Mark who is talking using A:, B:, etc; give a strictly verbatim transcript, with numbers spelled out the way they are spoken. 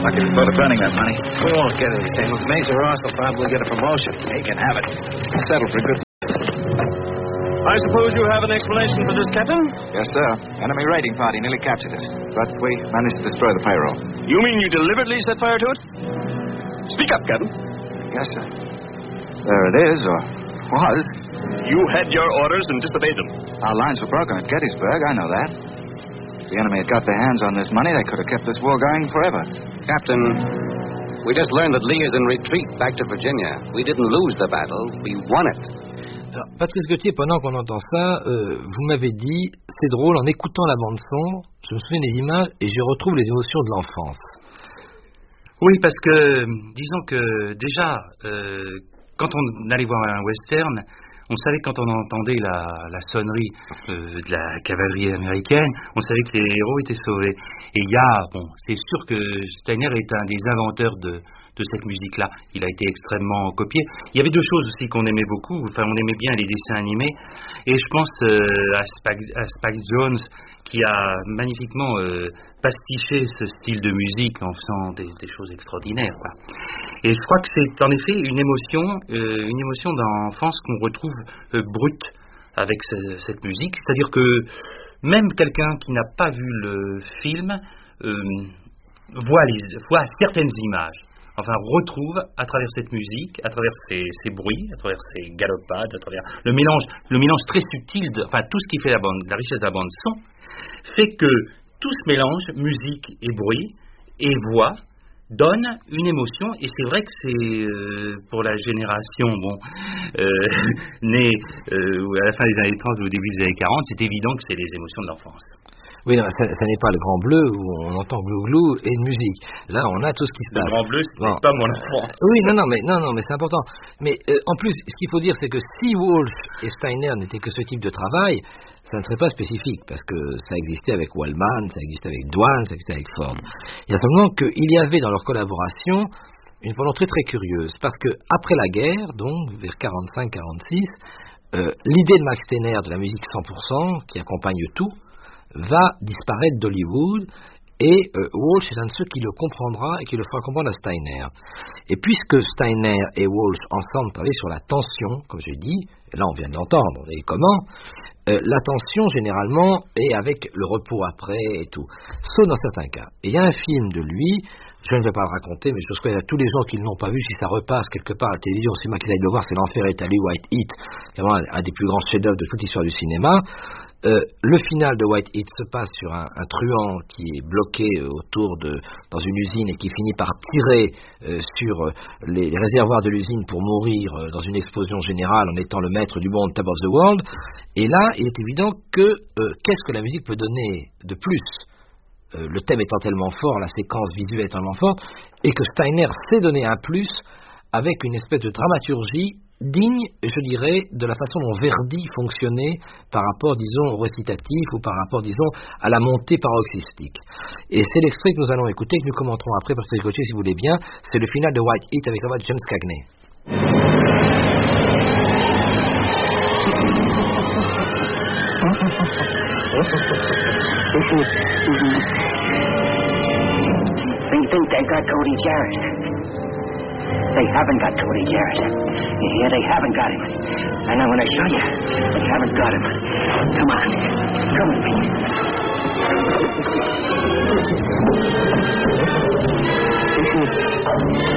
A: Lucky for earning that money. We won't get anything. Major Ross will probably get a promotion. He can have it. Settled for good.
B: I suppose you have an explanation for this, Captain?
A: Yes, sir. Enemy raiding party nearly captured us, but we managed to destroy the payroll.
B: You mean you deliberately set fire to it? Speak up, Captain.
A: Yes, sir. There it is, or was.
B: You had your orders and disobeyed them.
A: Our lines were broken at Gettysburg, I know that. If the enemy had got their hands on this money, they could have kept this war going forever.
C: Captain, we just learned that Lee is in retreat back to Virginia. We didn't lose the battle, we won it.
D: Alors, Patrice Gauthier, pendant qu'on entend ça, euh, vous m'avez dit, c'est drôle, en écoutant la bande-son, je me souviens des images et je retrouve les émotions de l'enfance.
E: Oui, parce que, disons que déjà, euh, quand on allait voir un western, on savait quand on entendait la, la sonnerie euh, de la cavalerie américaine, on savait que les héros étaient sauvés. Et il y a, bon, c'est sûr que Steiner est un des inventeurs de... de cette musique-là. Il a été extrêmement copié. Il y avait deux choses aussi qu'on aimait beaucoup. Enfin, on aimait bien les dessins animés. Et je pense euh, à, Spike, à Spike Jones, qui a magnifiquement euh, pastiché ce style de musique en faisant des, des choses extraordinaires, quoi. Et je crois que c'est en effet une émotion, euh, une émotion d'enfance qu'on retrouve euh, brute avec ce, cette musique. C'est-à-dire que même quelqu'un qui n'a pas vu le film euh, voit, les, voit certaines images. Enfin, retrouve à travers cette musique, à travers ces, ces bruits, à travers ces galopades, à travers le mélange, le mélange très subtil, de, enfin tout ce qui fait la, bande, la richesse de la bande son, fait que tout ce mélange, musique et bruit et voix, donne une émotion. Et c'est vrai que c'est euh, pour la génération, bon, euh, née euh, à la fin des années trente ou au début des années quarante, c'est évident que c'est les émotions de l'enfance.
D: Oui, non, ça, ça n'est pas le Grand Bleu où on entend glou-glou et une musique. Là, on a tout ce qui se
B: le
D: passe.
B: Le Grand Bleu, c'est
D: bon.
B: pas mon enfant.
D: Oui, non, non, mais non, non, mais c'est important. Mais euh, en plus, ce qu'il faut dire, c'est que si Walsh et Steiner n'étaient que ce type de travail, ça ne serait pas spécifique, parce que ça existait avec Waldman, ça existait avec Dwan, ça existait avec Ford. Il y a simplement qu'il y avait dans leur collaboration une volonté très curieuse, parce que après la guerre, donc vers quarante-cinq quarante-six, euh, l'idée de Max Steiner de la musique cent pour cent, qui accompagne tout, va disparaître d'Hollywood, et euh, Walsh est un de ceux qui le comprendra et qui le fera comprendre à Steiner. Et puisque Steiner et Walsh ensemble travaillent sur la tension, comme j'ai dit, et là on vient de l'entendre, et comment, euh, la tension généralement est avec le repos après et tout, sauf dans certains cas. Et il y a un film de lui, je ne vais pas le raconter, mais je pense qu'il y a tous les gens qui ne l'ont pas vu, si ça repasse quelque part à la télévision, c'est moi qui aille le voir, c'est L'Enfer est allé, White Heat, qui est vraiment un, un des plus grands chefs-d'œuvre de toute l'histoire du cinéma. Euh, le final de White Heat se passe sur un, un truand qui est bloqué euh, autour de dans une usine et qui finit par tirer euh, sur euh, les, les réservoirs de l'usine pour mourir euh, dans une explosion générale en étant le maître du monde, top of the world. Et là, il est évident que euh, qu'est-ce que la musique peut donner de plus, euh, le thème étant tellement fort, la séquence visuelle étant tellement forte, et que Steiner sait donner un plus avec une espèce de dramaturgie digne, je dirais, de la façon dont Verdi fonctionnait par rapport, disons, au récitatif ou par rapport, disons, à la montée paroxystique. Et c'est l'extrait que nous allons écouter, que nous commenterons après, parce que si vous voulez bien, c'est le final de White Heat avec la voix de James Cagney.
F: They think they got Cody Jarrett. They haven't got Cody Jarrett. You hear? They haven't got him. And I'm going to show you. They haven't got him. Come on. Come with me.